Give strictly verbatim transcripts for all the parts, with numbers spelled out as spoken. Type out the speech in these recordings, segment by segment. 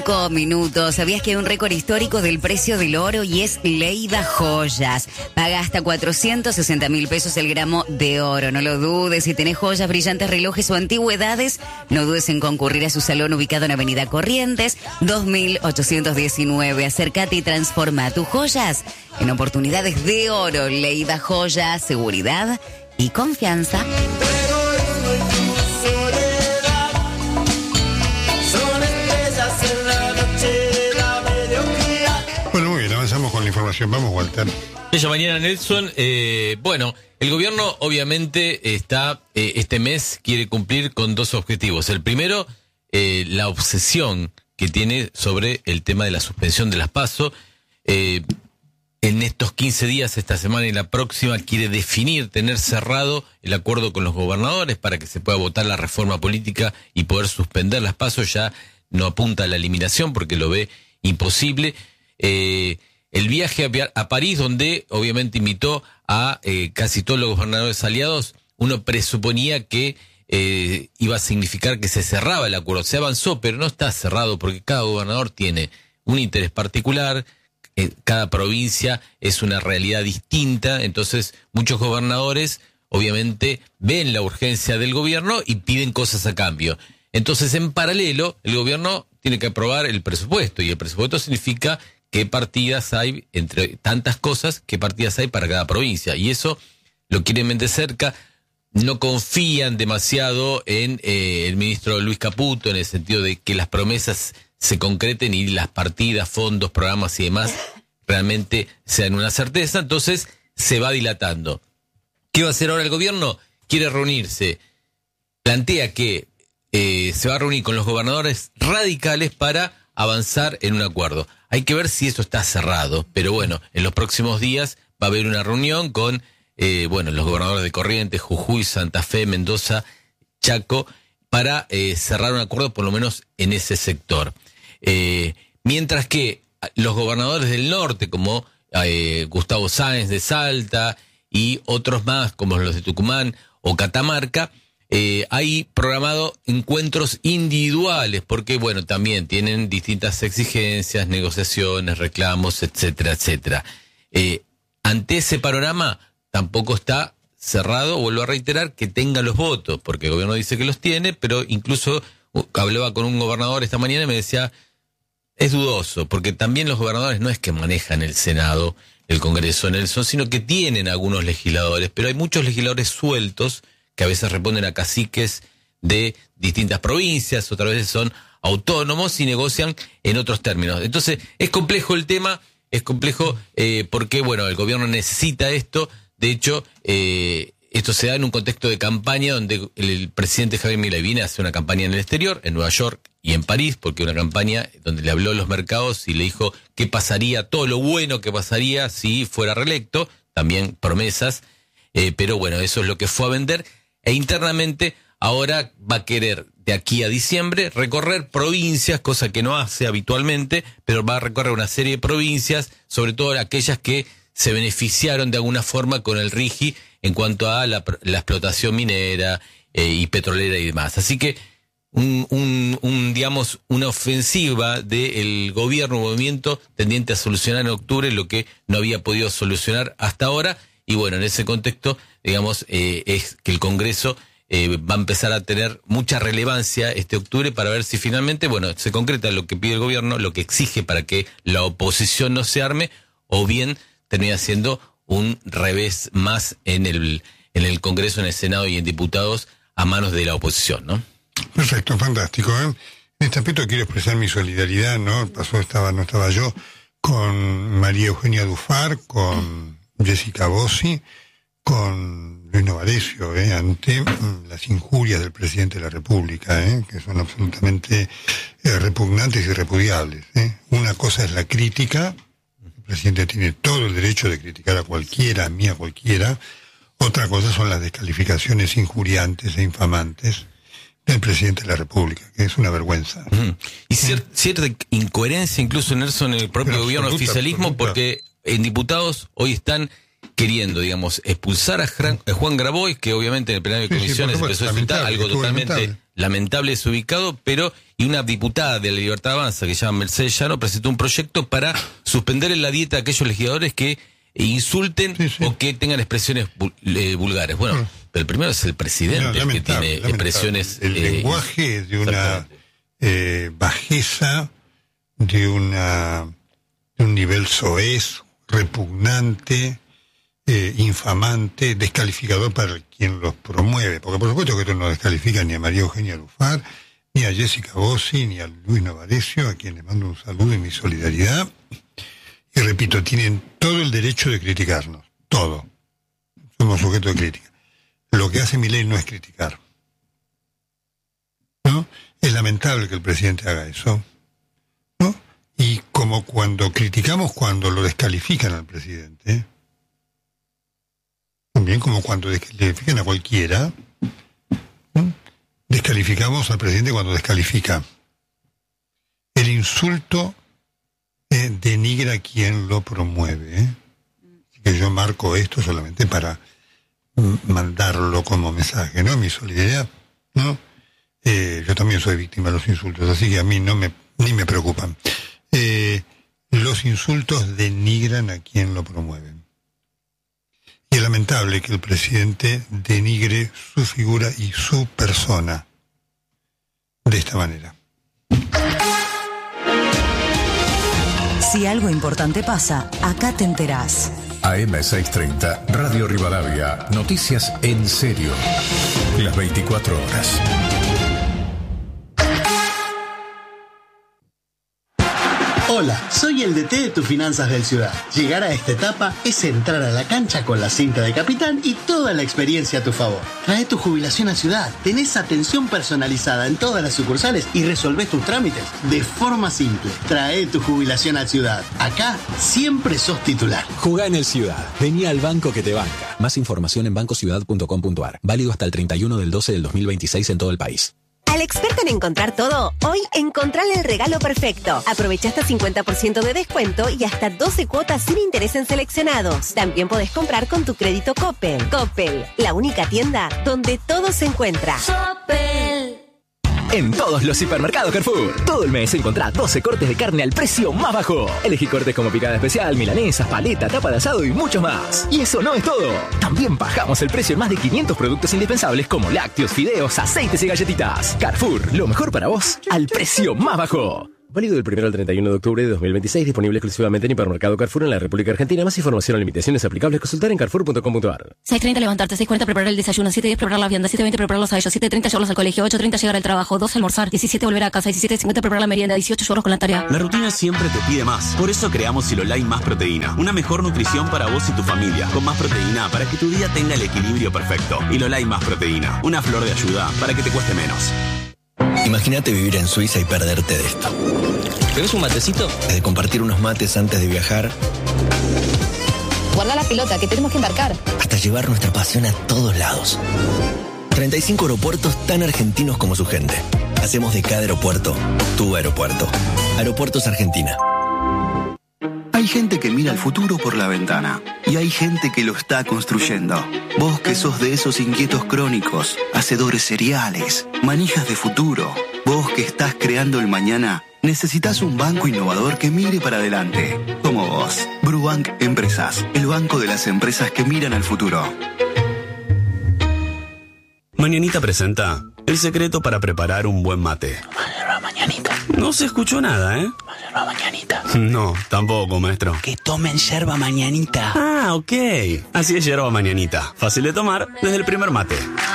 Cinco minutos. ¿Sabías que hay un récord histórico del precio del oro y es Leida Joyas? Paga hasta cuatrocientos sesenta mil pesos el gramo de oro. No lo dudes. Si tenés joyas, brillantes, relojes o antigüedades, no dudes en concurrir a su salón ubicado en Avenida Corrientes, dos mil ochocientos diecinueve. Acércate y transforma tus joyas en oportunidades de oro. Leida Joyas, seguridad y confianza. Avanzamos con la información. Vamos, Walter. Ella mañana, Nelson. Eh, bueno, el gobierno obviamente está, eh, este mes quiere cumplir con dos objetivos. El primero, eh, la obsesión que tiene sobre el tema de la suspensión de las PASO. Eh, en estos quince días, esta semana y la próxima, quiere definir, tener cerrado el acuerdo con los gobernadores para que se pueda votar la reforma política y poder suspender las PASO. Ya no apunta a la eliminación porque lo ve imposible. Eh, el viaje a, a París, donde obviamente invitó a eh, casi todos los gobernadores aliados, uno presuponía que eh, iba a significar que se cerraba el acuerdo. Se avanzó, pero no está cerrado porque cada gobernador tiene un interés particular, eh, cada provincia es una realidad distinta, entonces muchos gobernadores obviamente ven la urgencia del gobierno y piden cosas a cambio. Entonces, en paralelo, el gobierno tiene que aprobar el presupuesto, y el presupuesto significa qué partidas hay, entre tantas cosas, qué partidas hay para cada provincia. Y eso lo quieren ver de cerca. No confían demasiado en eh, el ministro Luis Caputo, en el sentido de que las promesas se concreten y las partidas, fondos, programas y demás realmente sean una certeza. Entonces se va dilatando. ¿Qué va a hacer ahora el gobierno? Quiere reunirse. Plantea que eh, se va a reunir con los gobernadores radicales para avanzar en un acuerdo. Hay que ver si eso está cerrado, pero bueno, en los próximos días va a haber una reunión con, eh, bueno, los gobernadores de Corrientes, Jujuy, Santa Fe, Mendoza, Chaco, para eh, cerrar un acuerdo por lo menos en ese sector. Eh, mientras que los gobernadores del norte, como eh, Gustavo Sáenz de Salta y otros más, como los de Tucumán o Catamarca, Eh, hay programado encuentros individuales, porque bueno, también tienen distintas exigencias, negociaciones, reclamos, etcétera, etcétera. Eh, ante ese panorama, tampoco está cerrado, vuelvo a reiterar, que tenga los votos, porque el gobierno dice que los tiene, pero incluso uh, hablaba con un gobernador esta mañana y me decía, es dudoso, porque también los gobernadores no es que manejan el Senado, el Congreso, Nelson, sino que tienen algunos legisladores, pero hay muchos legisladores sueltos que a veces responden a caciques de distintas provincias, otras veces son autónomos y negocian en otros términos. Entonces, es complejo el tema, es complejo eh, porque, bueno, el gobierno necesita esto. De hecho, eh, esto se da en un contexto de campaña donde el, el presidente Javier Milei viene a hacer una campaña en el exterior, en Nueva York y en París, porque una campaña donde le habló a los mercados y le dijo qué pasaría, todo lo bueno que pasaría si fuera reelecto, también promesas, eh, pero bueno, eso es lo que fue a vender. E internamente ahora va a querer de aquí a diciembre recorrer provincias, cosa que no hace habitualmente, pero va a recorrer una serie de provincias, sobre todo aquellas que se beneficiaron de alguna forma con el RIGI en cuanto a la, la explotación minera eh, y petrolera y demás. Así que un, un, un digamos una ofensiva del gobierno, un movimiento tendiente a solucionar en octubre lo que no había podido solucionar hasta ahora. Y bueno, en ese contexto, digamos, eh, es que el Congreso eh, va a empezar a tener mucha relevancia este octubre para ver si finalmente, bueno, se concreta lo que pide el gobierno, lo que exige para que la oposición no se arme, o bien termina siendo un revés más en el en el Congreso, en el Senado y en diputados a manos de la oposición, ¿no? Perfecto, fantástico, ¿eh? En este aspecto quiero expresar mi solidaridad, ¿no? Pasó, estaba, no estaba yo, con María Eugenia Dufar, con Jessica Bossi, con Luis Novarecio, ¿eh? ante mm, las injurias del presidente de la República, ¿eh? que son absolutamente eh, repugnantes y repudiables. ¿eh? Una cosa es la crítica, el presidente tiene todo el derecho de criticar a cualquiera, a mí, a cualquiera. Otra cosa son las descalificaciones injuriantes e infamantes del presidente de la República, que es una vergüenza. Uh-huh. Y cier- cierta incoherencia incluso, Nelson, en el propio Pero gobierno, absoluta, oficialismo, absoluta. porque en diputados hoy están queriendo, digamos, expulsar a Juan Grabois, que obviamente en el plenario de Sí, sí, comisiones por empezó a supuesto, insultar, lamentable, algo estuvo totalmente lamentable. lamentable, desubicado, pero y una diputada de la Libertad Avanza, que se llama Mercedes Llano, presentó un proyecto para suspender en la dieta a aquellos legisladores que insulten Sí, sí. o que tengan expresiones vul- eh, vulgares. Bueno, Mm. pero el primero es el presidente, No, el que lamentable, tiene lamentable. expresiones... El eh, lenguaje de una exactamente. eh, bajeza, de una de un nivel soez, repugnante, eh, infamante, descalificador para quien los promueve. Porque por supuesto que esto no descalifica ni a María Eugenia Lufar, ni a Jessica Bossi, ni a Luis Novarecio, a quien les mando un saludo y mi solidaridad. Y repito, tienen todo el derecho de criticarnos, todo. Somos sujeto de crítica. Lo que hace Milei no es criticar. ¿No? Es lamentable que el presidente haga eso. ¿No? Y como cuando criticamos cuando lo descalifican al presidente, ¿eh? También como cuando descalifican a cualquiera, ¿no? Descalificamos al presidente cuando descalifica. El insulto eh, denigra a quien lo promueve. ¿eh? Así que yo marco esto solamente para mm, mandarlo como mensaje, ¿no? Mi solidaridad, ¿no? Eh, yo también soy víctima de los insultos, así que a mí no me ni me preocupan. Eh, los insultos denigran a quien lo promueve. Y es lamentable que el presidente denigre su figura y su persona de esta manera. Si algo importante pasa, acá te enterás. A M seiscientos treinta, Radio Rivadavia, noticias en serio. Las veinticuatro horas. Hola, soy el D T de tus finanzas del Ciudad. Llegar a esta etapa es entrar a la cancha con la cinta de capitán y toda la experiencia a tu favor. Trae tu jubilación a Ciudad, tenés atención personalizada en todas las sucursales y resolvés tus trámites de forma simple. Trae tu jubilación a Ciudad. Acá siempre sos titular. Jugá en el Ciudad. Vení al banco que te banca. Más información en banco ciudad punto com punto a r. Válido hasta el treinta y uno del doce del dos mil veintiséis en todo el país. Al experto en encontrar todo, hoy encontrale el regalo perfecto. Aprovecha hasta cincuenta por ciento de descuento y hasta doce cuotas sin interés en seleccionados. También podés comprar con tu crédito Coppel. Coppel, la única tienda donde todo se encuentra. Coppel. En todos los hipermercados Carrefour, todo el mes encontrá doce cortes de carne al precio más bajo. Elegí cortes como picada especial, milanesas, paleta, tapa de asado y mucho más. Y eso no es todo. También bajamos el precio en más de quinientos productos indispensables como lácteos, fideos, aceites y galletitas. Carrefour, lo mejor para vos al precio más bajo. Válido del primero al treinta y uno de octubre de dos mil veintiséis, disponible exclusivamente en Hipermercado Carrefour en la República Argentina. Más información o limitaciones aplicables, consultar en carrefour punto com punto a r. seis treinta levantarte, seis cuarenta preparar el desayuno, siete diez preparar la vianda, siete veinte prepararlos a ellos, siete treinta llevarlos al colegio, ocho treinta llegar al trabajo, doce almorzar, diecisiete volver a casa, diecisiete cincuenta preparar la merienda, dieciocho llevarlos con la tarea. La rutina siempre te pide más. Por eso creamos Silolai Más Proteína. Una mejor nutrición para vos y tu familia. Con más proteína para que tu día tenga el equilibrio perfecto. Silolai Más Proteína. Una flor de ayuda para que te cueste menos. Imagínate vivir en Suiza y perderte de esto. ¿Tenés un matecito? De compartir unos mates antes de viajar. Guarda la pelota, que tenemos que embarcar. Hasta llevar nuestra pasión a todos lados. treinta y cinco aeropuertos tan argentinos como su gente. Hacemos de cada aeropuerto tu aeropuerto. Aeropuertos Argentina. Hay gente que mira el futuro por la ventana y hay gente que lo está construyendo. Vos que sos de esos inquietos crónicos, hacedores seriales, manijas de futuro. Vos que estás creando el mañana, necesitas un banco innovador que mire para adelante. Como vos. Brubank Empresas, el banco de las empresas que miran al futuro. Mañanita presenta el secreto para preparar un buen mate. Mañanita. No se escuchó nada, ¿eh? Yerba mañanita. No, tampoco, maestro. Que tomen yerba mañanita. Ah, ok. Así es yerba mañanita. Fácil de tomar desde el primer mate.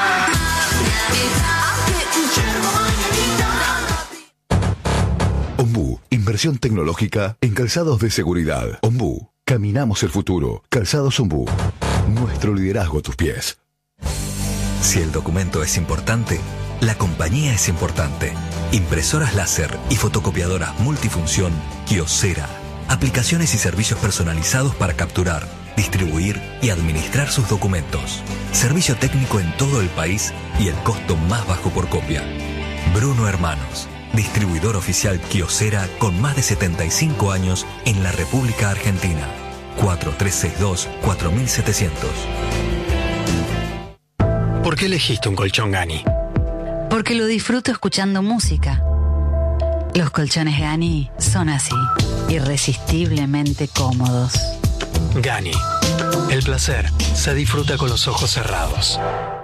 Ombú, inversión tecnológica en calzados de seguridad. Ombú, caminamos el futuro. Calzados Ombú, nuestro liderazgo a tus pies. Si el documento es importante, la compañía es importante. Impresoras láser y fotocopiadoras multifunción Kyocera. Aplicaciones y servicios personalizados para capturar, distribuir y administrar sus documentos. Servicio técnico en todo el país y el costo más bajo por copia. Bruno Hermanos, distribuidor oficial Kyocera con más de setenta y cinco años en la República Argentina. cuatro tres seis dos, cuatro siete cero cero. ¿Por qué elegiste un colchón Gani? Porque lo disfruto escuchando música. Los colchones Gani son así, irresistiblemente cómodos. Gani. El placer se disfruta con los ojos cerrados.